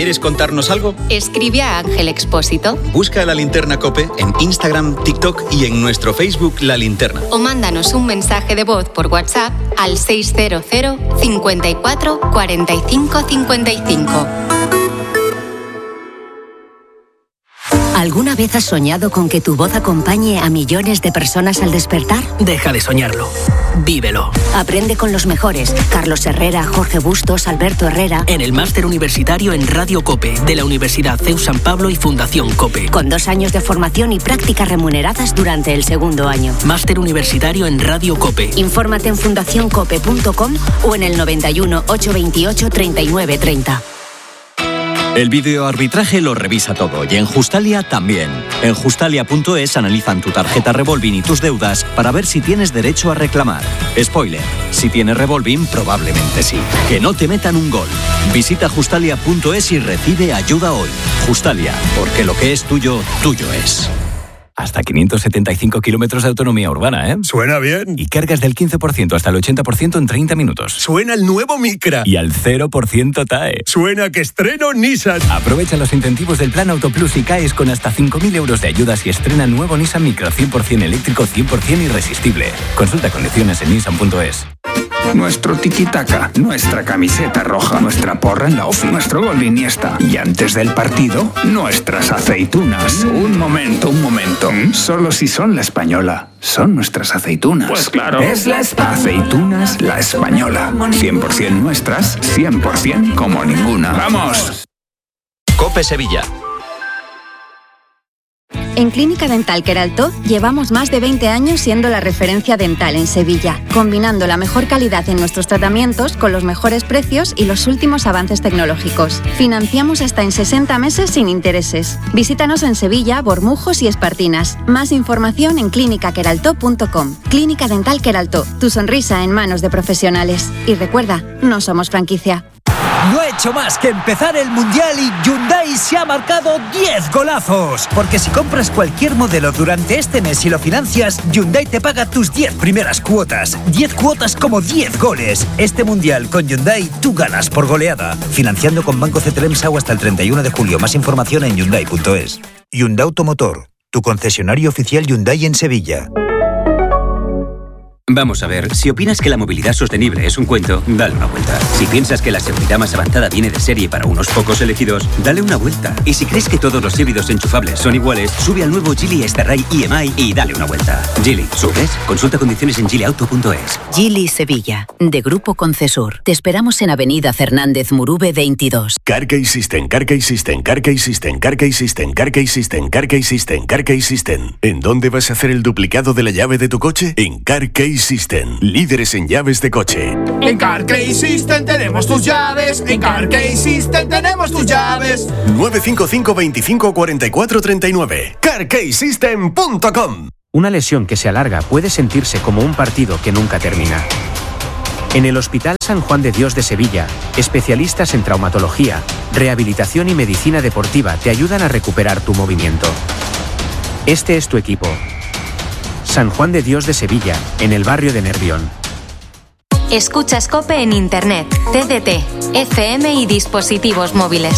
¿Quieres contarnos algo? Escribe a Ángel Expósito. Busca La Linterna COPE en Instagram, TikTok y en nuestro Facebook La Linterna. O mándanos un mensaje de voz por WhatsApp al 600 54 45 55. ¿Alguna vez has soñado con que tu voz acompañe a millones de personas al despertar? Deja de soñarlo. Vívelo. Aprende con los mejores. Carlos Herrera, Jorge Bustos, Alberto Herrera. En el Máster Universitario en Radio COPE de la Universidad CEU San Pablo y Fundación COPE. Con 2 años de formación y prácticas remuneradas durante el segundo año. Máster Universitario en Radio COPE. Infórmate en fundacioncope.com o en el 91 828 39 30. El videoarbitraje lo revisa todo y en Justalia también. En Justalia.es analizan tu tarjeta Revolving y tus deudas para ver si tienes derecho a reclamar. Spoiler, si tienes Revolving probablemente sí. Que no te metan un gol. Visita Justalia.es y recibe ayuda hoy. Justalia, porque lo que es tuyo, tuyo es. Hasta 575 kilómetros de autonomía urbana, ¿eh? Suena bien. Y cargas del 15% hasta el 80% en 30 minutos. Suena el nuevo Micra. Y al 0% TAE. Suena que estreno Nissan. Aprovecha los incentivos del Plan Autoplus y caes con hasta 5.000 euros de ayudas y estrena nuevo Nissan Micra 100% eléctrico, 100% irresistible. Consulta condiciones en nissan.es. Nuestro tiki-taka, nuestra camiseta roja, nuestra porra en la ofi, nuestro gol de Iniesta. Y antes del partido, nuestras aceitunas. Un momento. Solo si son La Española. Son nuestras aceitunas. Pues claro. Es Aceitunas La Española. 100% nuestras, 100% como ninguna. ¡Vamos! COPE Sevilla. En Clínica Dental Queraltó llevamos más de 20 años siendo la referencia dental en Sevilla, combinando la mejor calidad en nuestros tratamientos con los mejores precios y los últimos avances tecnológicos. Financiamos hasta en 60 meses sin intereses. Visítanos en Sevilla, Bormujos y Espartinas. Más información en clinicaqueraltó.com. Clínica Dental Queraltó, tu sonrisa en manos de profesionales. Y recuerda, no somos franquicia. No ha hecho más que empezar el Mundial y Hyundai se ha marcado 10 golazos. Porque si compras cualquier modelo durante este mes y lo financias, Hyundai te paga tus 10 primeras cuotas. 10 cuotas como 10 goles. Este Mundial con Hyundai, tú ganas por goleada. Financiando con Banco CTLM-SAU hasta el 31 de julio. Más información en Hyundai.es. Hyundai Automotor, tu concesionario oficial Hyundai en Sevilla. Vamos a ver, si opinas que la movilidad sostenible es un cuento, dale una vuelta. Si piensas que la seguridad más avanzada viene de serie para unos pocos elegidos, dale una vuelta. Y si crees que todos los híbridos enchufables son iguales, sube al nuevo Geely Starray EMI y dale una vuelta. Geely, ¿subes? Consulta condiciones en geelyauto.es. Geely Sevilla, de Grupo Concesur. Te esperamos en Avenida Fernández Murube 22. Carkey System. ¿En dónde vas a hacer el duplicado de la llave de tu coche? En Carkey System, líderes en llaves de coche. En Carkey System tenemos tus llaves. En Carkey System tenemos tus llaves. 955 25 44 39. CarkeySystem.com. Una lesión que se alarga puede sentirse como un partido que nunca termina. En el Hospital San Juan de Dios de Sevilla, especialistas en traumatología, rehabilitación y medicina deportiva te ayudan a recuperar tu movimiento. Este es tu equipo. San Juan de Dios de Sevilla, en el barrio de Nervión. Escuchas COPE en Internet, TDT, FM y dispositivos móviles.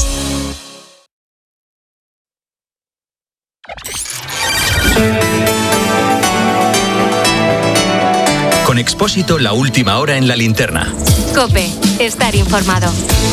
Con Expósito, la última hora en La Linterna. COPE, estar informado.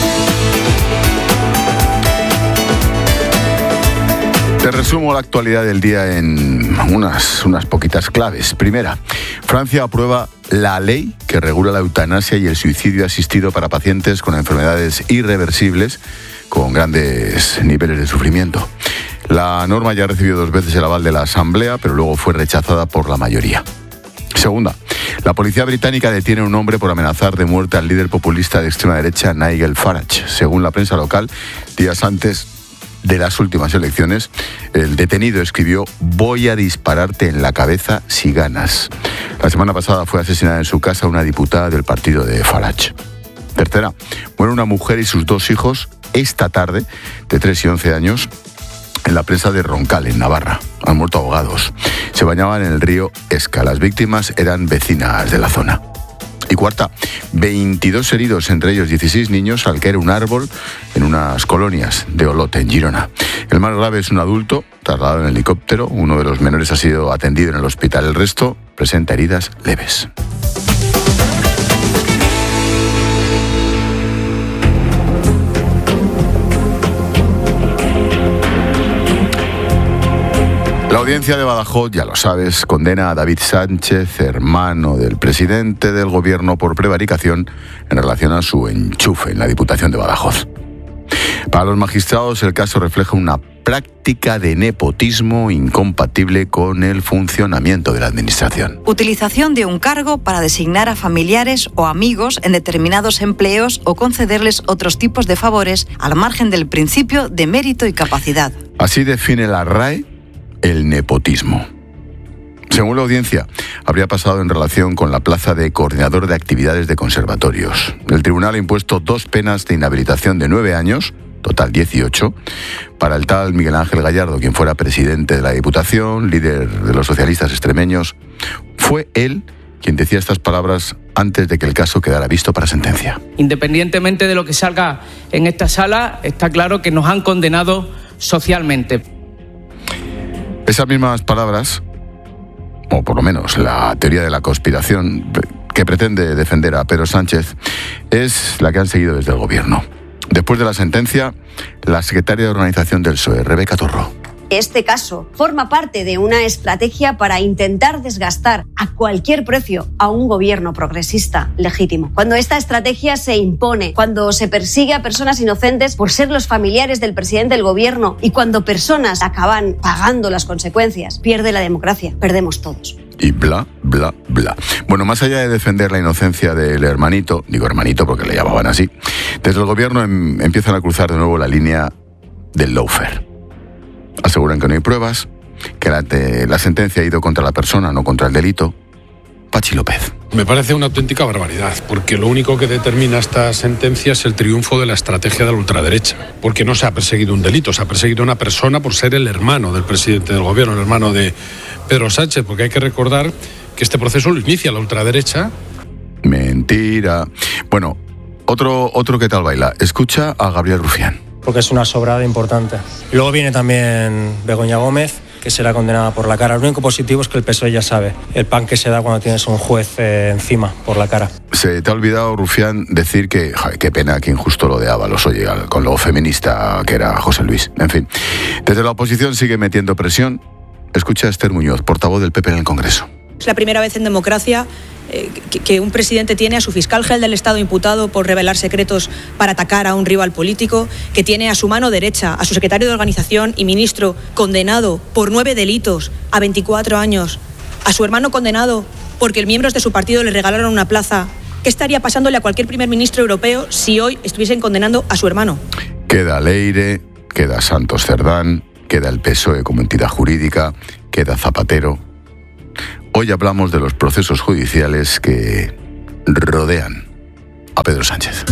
Te resumo la actualidad del día en unas poquitas claves. Primera, Francia aprueba la ley que regula la eutanasia y el suicidio asistido para pacientes con enfermedades irreversibles con grandes niveles de sufrimiento. La norma ya recibió 2 veces el aval de la Asamblea, pero luego fue rechazada por la mayoría. Segunda, la policía británica detiene a un hombre por amenazar de muerte al líder populista de extrema derecha Nigel Farage. Según la prensa local, días antes de las últimas elecciones, el detenido escribió: voy a dispararte en la cabeza si ganas. La semana pasada fue asesinada en su casa una diputada del partido de Farage. Tercera, muere una mujer y sus 2 hijos esta tarde, de 3 y 11 años, en la presa de Roncal, en Navarra. Han muerto ahogados. Se bañaban en el río Esca. Las víctimas eran vecinas de la zona. Y cuarta, 22 heridos, entre ellos 16 niños, al caer un árbol en unas colonias de Olot, en Girona. El más grave es un adulto, trasladado en helicóptero. Uno de los menores ha sido atendido en el hospital. El resto presenta heridas leves. La audiencia de Badajoz, ya lo sabes, condena a David Sánchez, hermano del presidente del gobierno, por prevaricación en relación a su enchufe en la Diputación de Badajoz. Para los magistrados, el caso refleja una práctica de nepotismo incompatible con el funcionamiento de la Administración. Utilización de un cargo para designar a familiares o amigos en determinados empleos o concederles otros tipos de favores al margen del principio de mérito y capacidad. Así define la RAE el nepotismo. Según la audiencia, habría pasado en relación con la plaza de coordinador de actividades de conservatorios. El tribunal ha impuesto 2 penas de inhabilitación de 9 años, total 18, para el tal Miguel Ángel Gallardo, quien fuera presidente de la Diputación, líder de los socialistas extremeños. Fue él quien decía estas palabras antes de que el caso quedara visto para sentencia. Independientemente de lo que salga en esta sala, está claro que nos han condenado socialmente. Esas mismas palabras, o por lo menos la teoría de la conspiración que pretende defender a Pedro Sánchez, es la que han seguido desde el gobierno. Después de la sentencia, la secretaria de organización del PSOE, Rebeca Torró. Este caso forma parte de una estrategia para intentar desgastar a cualquier precio a un gobierno progresista legítimo. Cuando esta estrategia se impone, cuando se persigue a personas inocentes por ser los familiares del presidente del gobierno y cuando personas acaban pagando las consecuencias, pierde la democracia, perdemos todos. Y bla, bla, bla. Bueno, más allá de defender la inocencia del hermanito, digo hermanito porque le llamaban así, desde el gobierno empiezan a cruzar de nuevo la línea del lawfare. Aseguran que no hay pruebas, que la sentencia ha ido contra la persona, no contra el delito. Pachi López. Me parece una auténtica barbaridad, porque lo único que determina esta sentencia es el triunfo de la estrategia de la ultraderecha. Porque no se ha perseguido un delito, se ha perseguido a una persona por ser el hermano del presidente del gobierno, el hermano de Pedro Sánchez, porque hay que recordar que este proceso lo inicia la ultraderecha. Mentira. Bueno, otro que tal baila. Escucha a Gabriel Rufián. Porque es una sobrada importante. Luego viene también Begoña Gómez, que será condenada por la cara. Lo único positivo es que el PSOE ya sabe el pan que se da cuando tienes un juez encima por la cara. Se te ha olvidado, Rufián, decir que qué pena que injusto lo de Ábalos, oye, con lo feminista que era José Luis. En fin, desde la oposición sigue metiendo presión. Escucha a Esther Muñoz, portavoz del PP en el Congreso. Es la primera vez en democracia que un presidente tiene a su fiscal general del Estado imputado por revelar secretos para atacar a un rival político, que tiene a su mano derecha, a su secretario de organización y ministro condenado por 9 delitos a 24 años, a su hermano condenado porque miembros de su partido le regalaron una plaza. ¿Qué estaría pasándole a cualquier primer ministro europeo si hoy estuviesen condenando a su hermano? Queda Leire, queda Santos Cerdán, queda el PSOE como entidad jurídica, queda Zapatero. Hoy hablamos de los procesos judiciales que rodean a Pedro Sánchez.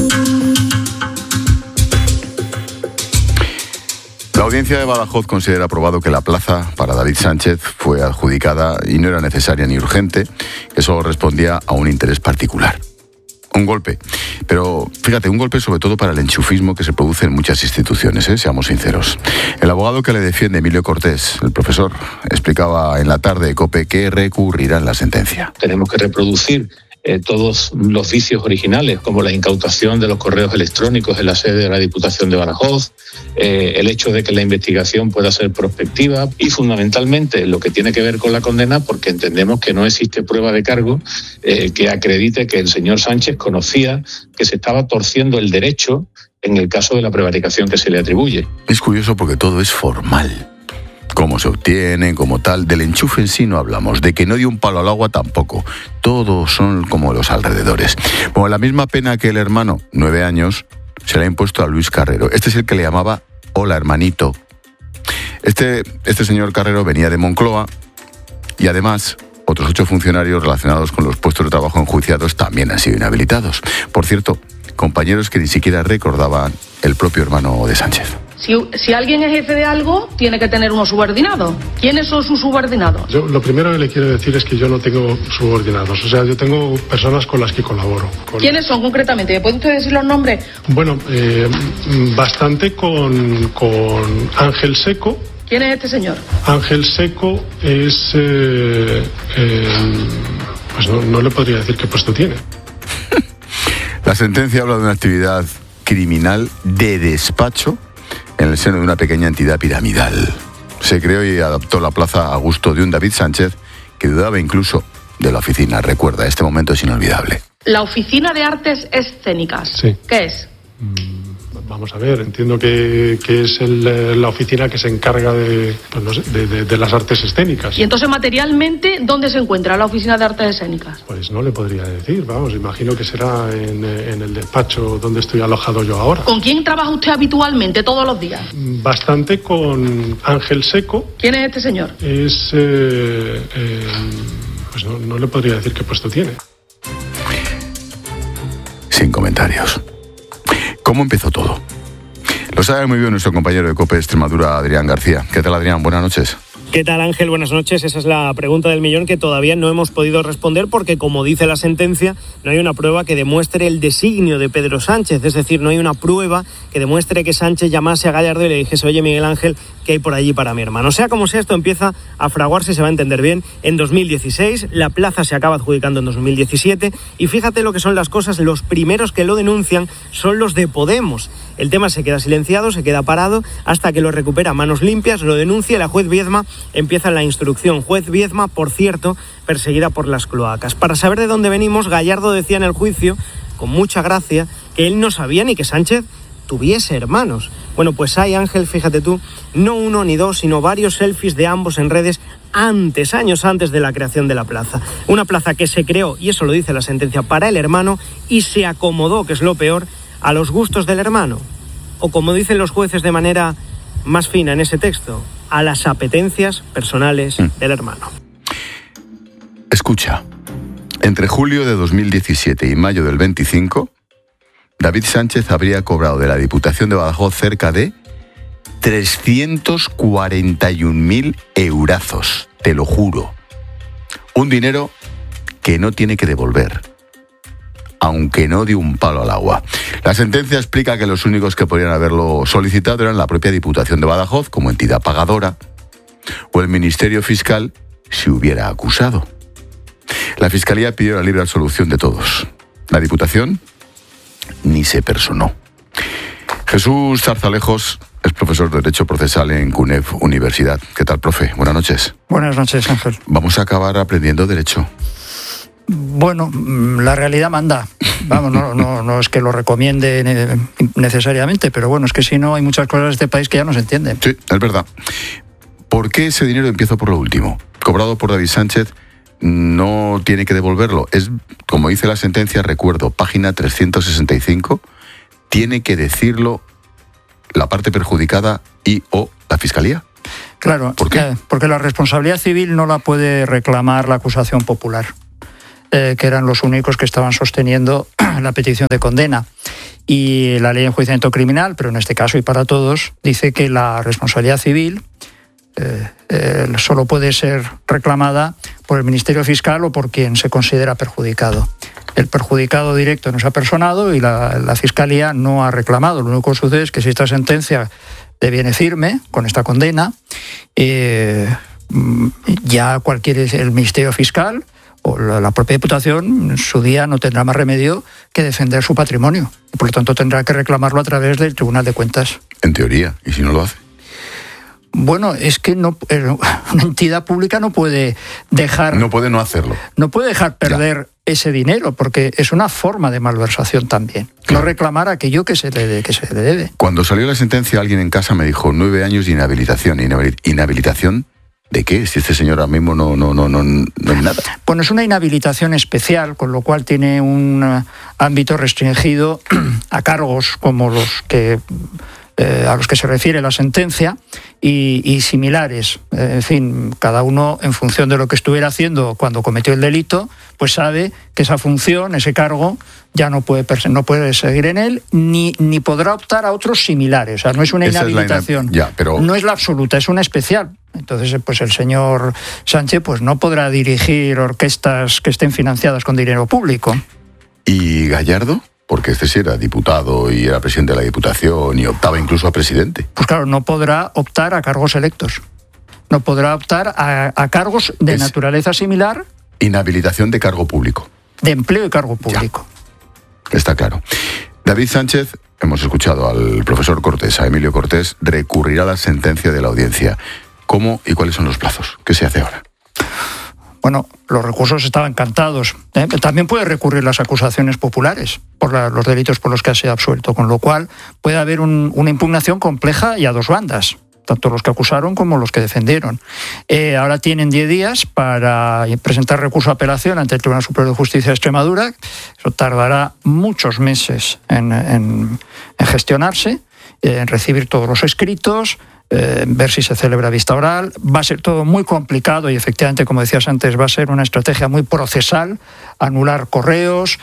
La audiencia de Badajoz considera probado que la plaza para David Sánchez fue adjudicada y no era necesaria ni urgente, que solo respondía a un interés particular. Un golpe, pero fíjate, un golpe sobre todo para el enchufismo que se produce en muchas instituciones, seamos sinceros. El abogado que le defiende, Emilio Cortés, el profesor, explicaba en la tarde de COPE que recurrirá en la sentencia. Tenemos que reproducir todos los vicios originales, como la incautación de los correos electrónicos en la sede de la Diputación de Badajoz, el hecho de que la investigación pueda ser prospectiva y fundamentalmente lo que tiene que ver con la condena, porque entendemos que no existe prueba de cargo que acredite que el señor Sánchez conocía que se estaba torciendo el derecho en el caso de la prevaricación que se le atribuye. Es curioso porque todo es formal. Cómo se obtiene, como tal. Del enchufe en sí no hablamos, de que no dio un palo al agua tampoco. Todos son como los alrededores. Bueno, la misma pena que el hermano, 9 años, se le ha impuesto a Luis Carrero. Este es el que le llamaba hola hermanito. Este señor Carrero venía de Moncloa y además otros 8 funcionarios relacionados con los puestos de trabajo enjuiciados también han sido inhabilitados. Por cierto, compañeros que ni siquiera recordaban el propio hermano de Sánchez. Si alguien es jefe de algo, tiene que tener unos subordinados. ¿Quiénes son sus subordinados? Yo lo primero que le quiero decir es que yo no tengo subordinados. O sea, yo tengo personas con las que colaboro. ¿Quiénes son concretamente? ¿Me puede usted decir los nombres? Bueno, bastante con Ángel Seco. ¿Quién es este señor? Ángel Seco es... pues no le podría decir qué puesto tiene. La sentencia habla de una actividad criminal de despacho en el seno de una pequeña entidad piramidal. Se creó y adaptó la plaza a gusto de un David Sánchez que dudaba incluso de la oficina. Recuerda, este momento es inolvidable. La Oficina de Artes Escénicas. Sí. ¿Qué es? Vamos a ver, entiendo que es la oficina que se encarga de las artes escénicas. Y entonces, materialmente, ¿dónde se encuentra la Oficina de Artes Escénicas? Pues no le podría decir, vamos, imagino que será en el despacho donde estoy alojado yo ahora. ¿Con quién trabaja usted habitualmente todos los días? Bastante con Ángel Seco. ¿Quién es este señor? Es... pues no le podría decir qué puesto tiene. Sin comentarios. ¿Cómo empezó todo? Lo sabe muy bien nuestro compañero de COPE Extremadura, Adrián García. ¿Qué tal, Adrián? Buenas noches. ¿Qué tal, Ángel? Buenas noches. Esa es la pregunta del millón que todavía no hemos podido responder porque, como dice la sentencia, no hay una prueba que demuestre el designio de Pedro Sánchez. Es decir, no hay una prueba que demuestre que Sánchez llamase a Gallardo y le dijese: oye, Miguel Ángel, ¿qué hay por allí para mi hermano? Sea como sea, esto empieza a fraguarse, se va a entender bien, en 2016. La plaza se acaba adjudicando en 2017. Y fíjate lo que son las cosas. Los primeros que lo denuncian son los de Podemos. El tema se queda silenciado, se queda parado, hasta que lo recupera Manos Limpias, lo denuncia y la juez Viedma empieza la instrucción. Juez Viedma, por cierto, perseguida por las cloacas. Para saber de dónde venimos, Gallardo decía en el juicio, con mucha gracia, que él no sabía ni que Sánchez tuviese hermanos. Bueno, pues hay, Ángel, fíjate tú, no uno ni dos, sino varios selfies de ambos en redes años antes de la creación de la plaza. Una plaza que se creó, y eso lo dice la sentencia, para el hermano y se acomodó, que es lo peor, a los gustos del hermano. O como dicen los jueces de manera más fina en ese texto, a las apetencias personales del hermano. Escucha, entre julio de 2017 y mayo del 25, David Sánchez habría cobrado de la Diputación de Badajoz cerca de 341.000 eurazos, te lo juro. Un dinero que no tiene que devolver, aunque no dio un palo al agua. La sentencia explica que los únicos que podrían haberlo solicitado eran la propia Diputación de Badajoz, como entidad pagadora, o el Ministerio Fiscal, si hubiera acusado. La Fiscalía pidió la libre absolución de todos. La Diputación ni se personó. Jesús Zarzalejos es profesor de Derecho Procesal en CUNEF Universidad. ¿Qué tal, profe? Buenas noches. Buenas noches, Ángel. Vamos a acabar aprendiendo Derecho. Bueno, la realidad manda. Vamos, no es que lo recomiende necesariamente, pero bueno, es que si no hay muchas cosas de este país que ya no se entienden. Sí, es verdad. ¿Por qué ese dinero, empiezo por lo último, cobrado por David Sánchez, no tiene que devolverlo? Es, como dice la sentencia, recuerdo, página 365, tiene que decirlo la parte perjudicada y o la Fiscalía. Claro. ¿Por qué? Porque la responsabilidad civil no la puede reclamar la acusación popular. Que eran los únicos que estaban sosteniendo la petición de condena. Y la ley de enjuiciamiento criminal, pero en este caso y para todos, dice que la responsabilidad civil solo puede ser reclamada por el Ministerio Fiscal o por quien se considera perjudicado. El perjudicado directo no se ha personado y la Fiscalía no ha reclamado. Lo único que sucede es que si esta sentencia deviene firme con esta condena, ya el Ministerio Fiscal o la propia Diputación en su día no tendrá más remedio que defender su patrimonio. Y por lo tanto tendrá que reclamarlo a través del Tribunal de Cuentas. En teoría, ¿y si no lo hace? Bueno, es que una entidad pública no puede dejar... No puede no hacerlo. No puede dejar perder ese dinero, porque es una forma de malversación también. Claro. No reclamar aquello que se le debe. Cuando salió la sentencia, alguien en casa me dijo 9 años de inhabilitación. ¿Inhabilitación de qué? Si este señor ahora mismo no es nada. Bueno, es una inhabilitación especial, con lo cual tiene un ámbito restringido a cargos como los que a los que se refiere la sentencia y similares. En fin, cada uno, en función de lo que estuviera haciendo cuando cometió el delito, pues sabe que esa función, ese cargo, ya no puede seguir en él, ni podrá optar a otros similares. O sea, no es una inhabilitación. Pero... No es la absoluta, es una especial. Entonces, pues el señor Sánchez pues no podrá dirigir orquestas que estén financiadas con dinero público. ¿Y Gallardo? Porque este sí era diputado y era presidente de la Diputación y optaba incluso a presidente. Pues claro, no podrá optar a cargos electos. No podrá optar a cargos de naturaleza similar. Inhabilitación de cargo público. De empleo y cargo público. Ya. Está claro. David Sánchez, hemos escuchado al profesor Cortés, a Emilio Cortés, recurrirá a la sentencia de la audiencia. ¿Cómo y cuáles son los plazos? ¿Qué se hace ahora? Bueno, los recursos estaban cantados. También puede recurrir las acusaciones populares por los delitos por los que ha sido absuelto, con lo cual puede haber una impugnación compleja y a dos bandas, tanto los que acusaron como los que defendieron. Ahora tienen 10 días para presentar recurso de apelación ante el Tribunal Superior de Justicia de Extremadura. Eso tardará muchos meses en gestionarse, en recibir todos los escritos, ver si se celebra vista oral. Va a ser todo muy complicado y efectivamente, como decías antes, va a ser una estrategia muy procesal, anular correos,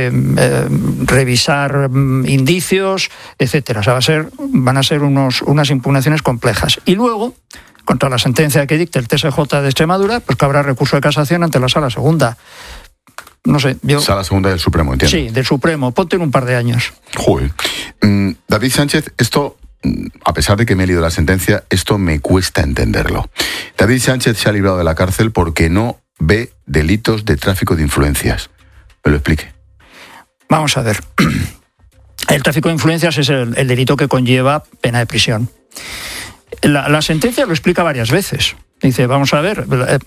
revisar indicios, etcétera. O sea, van a ser unas impugnaciones complejas. Y luego, contra la sentencia que dicte el TSJ de Extremadura, pues que habrá recurso de casación ante la Sala Segunda. No sé, Sala Segunda del Supremo, entiendo. Sí, del Supremo. Ponte en un par de años. Joder. David Sánchez, esto... A pesar de que me he leído la sentencia, esto me cuesta entenderlo. David Sánchez se ha librado de la cárcel porque no ve delitos de tráfico de influencias. ¿Me lo explique? Vamos a ver. El tráfico de influencias es el delito que conlleva pena de prisión. La sentencia lo explica varias veces. Dice, vamos a ver,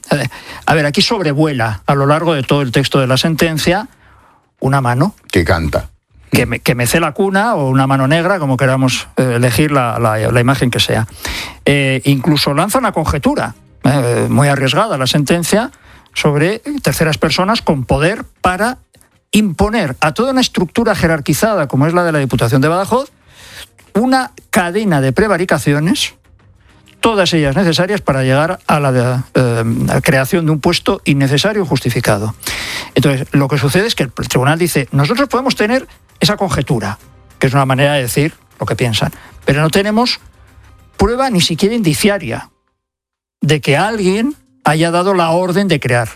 aquí sobrevuela a lo largo de todo el texto de la sentencia una mano. Que canta. Que mece la cuna o una mano negra, como queramos elegir la imagen que sea. Incluso lanza una conjetura muy arriesgada la sentencia sobre terceras personas con poder para imponer a toda una estructura jerarquizada como es la de la Diputación de Badajoz una cadena de prevaricaciones, todas ellas necesarias para llegar a la creación de un puesto innecesario y justificado. Entonces, lo que sucede es que el tribunal dice, nosotros podemos tener esa conjetura, que es una manera de decir lo que piensan, pero no tenemos prueba ni siquiera indiciaria de que alguien haya dado la orden de crear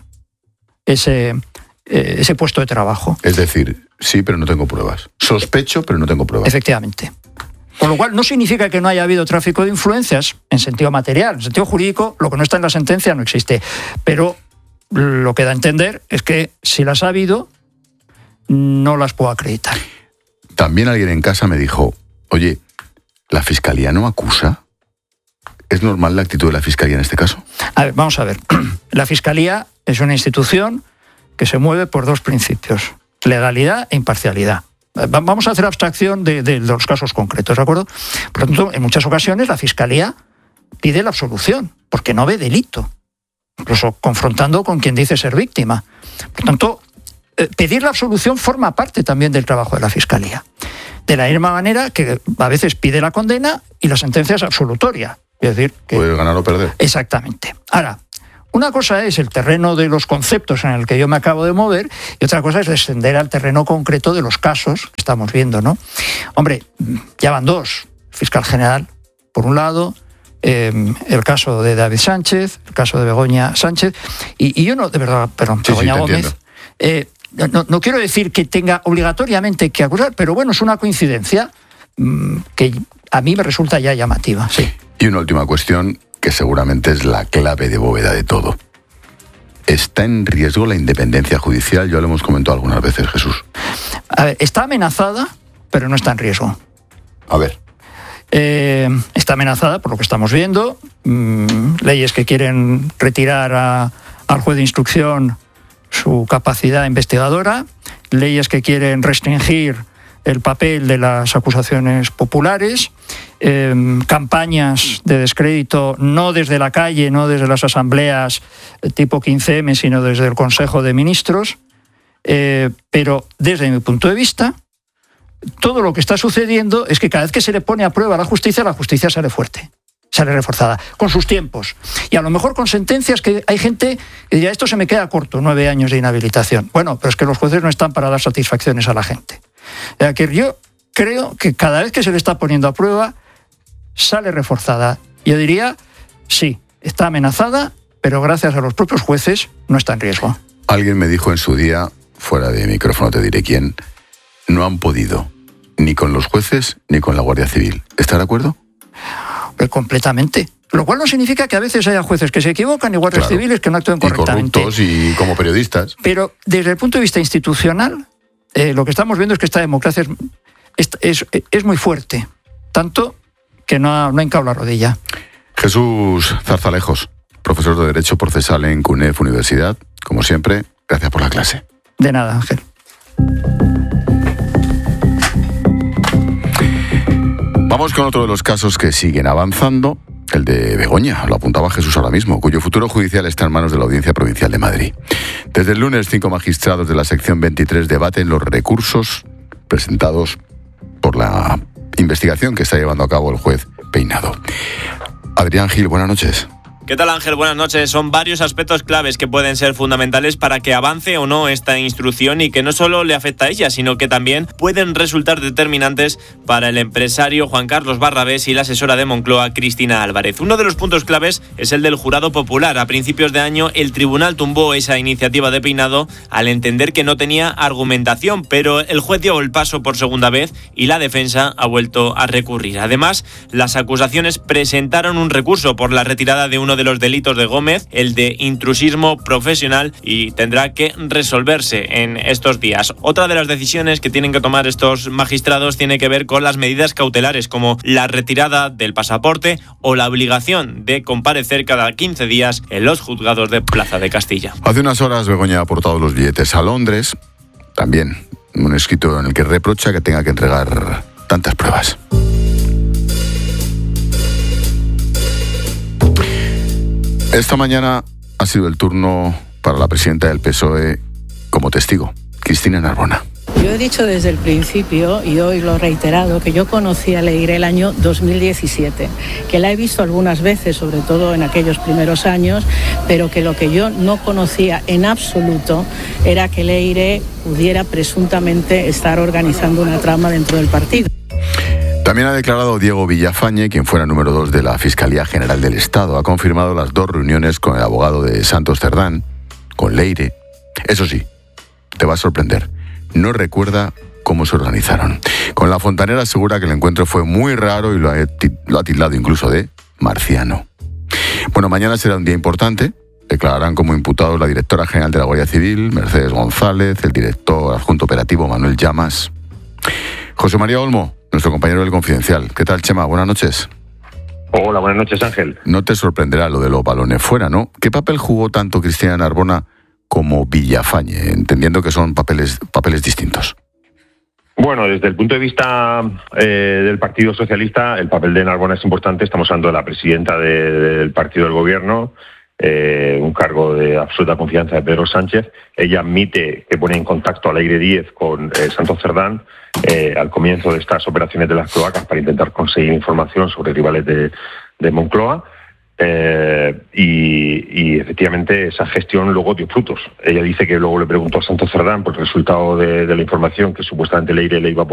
ese puesto de trabajo. Es decir, sí, pero no tengo pruebas. Sospecho, pero no tengo pruebas. Efectivamente. Con lo cual no significa que no haya habido tráfico de influencias en sentido material. En sentido jurídico, lo que no está en la sentencia no existe. Pero lo que da a entender es que si las ha habido, no las puedo acreditar. También alguien en casa me dijo, oye, ¿la Fiscalía no acusa? ¿Es normal la actitud de la Fiscalía en este caso? A ver, vamos a ver. La Fiscalía es una institución que se mueve por dos principios, legalidad e imparcialidad. Vamos a hacer abstracción de los casos concretos, ¿de acuerdo? Por lo tanto, en muchas ocasiones la Fiscalía pide la absolución, porque no ve delito, incluso confrontando con quien dice ser víctima. Por tanto, pedir la absolución forma parte también del trabajo de la Fiscalía. De la misma manera que a veces pide la condena y la sentencia es absolutoria. Es decir, que puede ganar o perder. Exactamente. Ahora, una cosa es el terreno de los conceptos en el que yo me acabo de mover y otra cosa es descender al terreno concreto de los casos que estamos viendo, ¿no? Hombre, ya van dos. Fiscal general, por un lado, el caso de David Sánchez, el caso de Begoña Sánchez, y yo no, de verdad, perdón, sí, Begoña sí, Gómez. No quiero decir que tenga obligatoriamente que acusar, pero bueno, es una coincidencia que a mí me resulta ya llamativa, sí. Y una última cuestión que seguramente es la clave de bóveda de todo. ¿Está en riesgo la independencia judicial? Ya lo hemos comentado algunas veces, Jesús. A ver, está amenazada, pero no está en riesgo. A ver. Está amenazada por lo que estamos viendo. Leyes que quieren retirar al juez de instrucción su capacidad investigadora, leyes que quieren restringir el papel de las acusaciones populares, campañas de descrédito no desde la calle, no desde las asambleas tipo 15M, sino desde el Consejo de Ministros, pero desde mi punto de vista, todo lo que está sucediendo es que cada vez que se le pone a prueba a la justicia sale fuerte, sale reforzada, con sus tiempos. Y a lo mejor con sentencias que hay gente que diría, esto se me queda corto, 9 años de inhabilitación. Bueno, pero es que los jueces no están para dar satisfacciones a la gente. Que yo creo que cada vez que se le está poniendo a prueba, sale reforzada. Yo diría, sí, está amenazada, pero gracias a los propios jueces no está en riesgo. Alguien me dijo en su día, fuera de micrófono te diré quién, no han podido, ni con los jueces ni con la Guardia Civil. ¿Está de acuerdo? Completamente. Lo cual no significa que a veces haya jueces que se equivocan y guardias civiles que no actúen correctamente. Y corruptos y como periodistas. Pero desde el punto de vista institucional, lo que estamos viendo es que esta democracia es muy fuerte. Tanto que no ha hincado la rodilla. Jesús Zarzalejos, profesor de Derecho Procesal en CUNEF Universidad. Como siempre, gracias por la clase. De nada, Ángel. Vamos con otro de los casos que siguen avanzando, el de Begoña, lo apuntaba Jesús ahora mismo, cuyo futuro judicial está en manos de la Audiencia Provincial de Madrid. Desde el lunes, 5 magistrados de la sección 23 debaten los recursos presentados por la investigación que está llevando a cabo el juez Peinado. Adrián Gil, buenas noches. ¿Qué tal, Ángel? Buenas noches. Son varios aspectos claves que pueden ser fundamentales para que avance o no esta instrucción y que no solo le afecta a ella, sino que también pueden resultar determinantes para el empresario Juan Carlos Barrabés y la asesora de Moncloa, Cristina Álvarez. Uno de los puntos claves es el del jurado popular. A principios de año, el tribunal tumbó esa iniciativa de Peinado al entender que no tenía argumentación, pero el juez dio el paso por segunda vez y la defensa ha vuelto a recurrir. Además, las acusaciones presentaron un recurso por la retirada de uno de los delitos de Gómez, el de intrusismo profesional, y tendrá que resolverse en estos días. Otra de las decisiones que tienen que tomar estos magistrados tiene que ver con las medidas cautelares, como la retirada del pasaporte o la obligación de comparecer cada 15 días en los juzgados de Plaza de Castilla. Hace unas horas Begoña ha aportado los billetes a Londres, también un escrito en el que reprocha que tenga que entregar tantas pruebas. Esta mañana ha sido el turno para la presidenta del PSOE como testigo, Cristina Narbona. Yo he dicho desde el principio, y hoy lo he reiterado, que yo conocí a Leire el año 2017, que la he visto algunas veces, sobre todo en aquellos primeros años, pero que lo que yo no conocía en absoluto era que Leire pudiera presuntamente estar organizando una trama dentro del partido. También ha declarado Diego Villafañe, quien fuera número 2 de la Fiscalía General del Estado. Ha confirmado las 2 reuniones con el abogado de Santos Cerdán, con Leire. Eso sí, te va a sorprender, no recuerda cómo se organizaron. Con La Fontanera asegura que el encuentro fue muy raro y lo ha tildado incluso de marciano. Bueno, mañana será un día importante. Declararán como imputados la directora general de la Guardia Civil, Mercedes González, el director adjunto operativo, Manuel Llamas. José María Olmo, nuestro compañero del Confidencial. ¿Qué tal, Chema? Buenas noches. Hola, buenas noches, Ángel. No te sorprenderá lo de los balones fuera, ¿no? ¿Qué papel jugó tanto Cristina Narbona como Villafañe, entendiendo que son papeles distintos? Bueno, desde el punto de vista del Partido Socialista, el papel de Narbona es importante. Estamos hablando de la presidenta del partido del gobierno, un cargo de absoluta confianza de Pedro Sánchez. Ella admite que pone en contacto a Leire Díez con Santos Cerdán al comienzo de estas operaciones de las cloacas para intentar conseguir información sobre rivales de Moncloa. Y efectivamente esa gestión luego dio frutos. Ella dice que luego le preguntó a Santos Cerdán por el resultado de la información que supuestamente Leire le iba a